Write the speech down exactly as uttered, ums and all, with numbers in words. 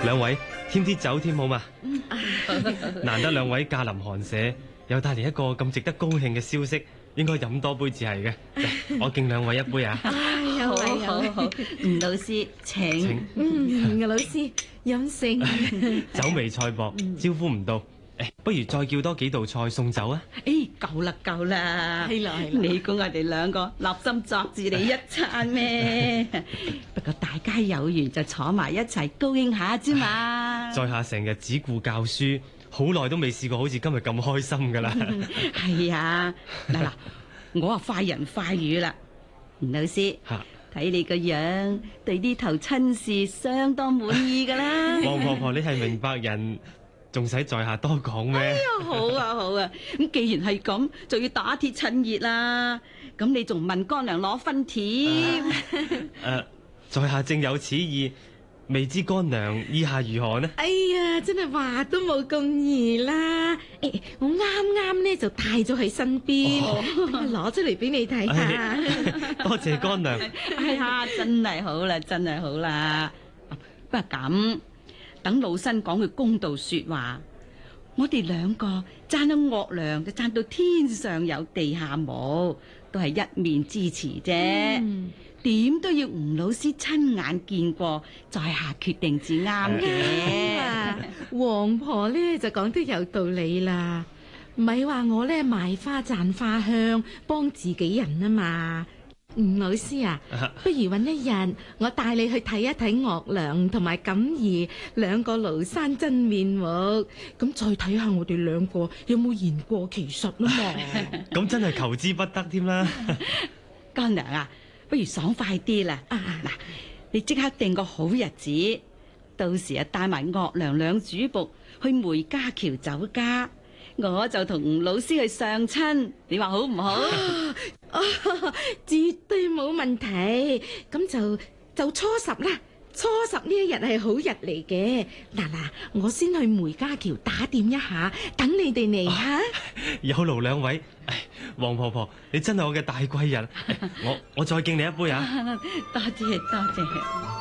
兩位添啲酒添好嘛？難得兩位駕臨寒舍，又帶嚟一個咁值得高興嘅消息，應該飲多杯至係嘅。我敬兩位一杯啊！ 有位有位，吳老師請。 請嗯，吳老師飲勝。 酒微菜薄，招呼唔到。誒，不如再叫多幾道菜送酒啊！ 誒，夠啦夠啦， 係啦係啦你估我哋兩個立心作住你一餐咩？不過大家有緣就坐埋一齊高興下啫嘛。 在下成日只顧教書，好耐都未試過好似今日咁開心噶啦。 係啊，嗱嗱，我啊快人快語啦，吳老師。 嚇！ 睇你個樣，對呢頭親事相當滿意噶啦。 王婆婆，你係明白人，仲使在下多講咩？ 哎呀，好啊好啊，咁既然係咁，就要打鐵趁熱啦。咁你仲問乾娘攞分添？ 誒，在下正有此意，未知乾娘意下如何呢？ 哎呀，真係話都冇咁易啦！誒，我啱啱咧就帶咗喺身邊，攞出嚟俾你睇下。 多謝乾娘。 哎呀，真係好啦，真係好啦。不過咁，等老身講句公道說話，我哋兩個爭到岳娘就爭到天上有地下冇，都係一面之詞啫。點、嗯、都要吳老師親眼見過，在下決定至啱嘅。 王婆咧就講得有道理啦，唔係話我咧賣花讚花香，幫自己人啊嘛。吳老師啊，不如搵一日，我帶你去睇一睇岳娘同埋錦兒兩個廬山真面目，咁再睇下我哋兩個有冇言過其實啊嘛。 咁真係求之不得添啦。 乾娘啊，不如爽快啲啦。嗱、啊，你即刻定個好日子，到時啊帶埋岳娘兩主僕去梅家橋酒家，我就同吳老師去相親，你話好唔好？ 啊，絕對冇問題，咁就就初十啦。初十呢一日係好日嚟嘅。嗱嗱，我先去梅家橋打點一下，等你哋嚟吓。 有勞兩位，王婆婆，你真係我嘅大貴人。我我再敬你一杯啊！ 多謝多謝。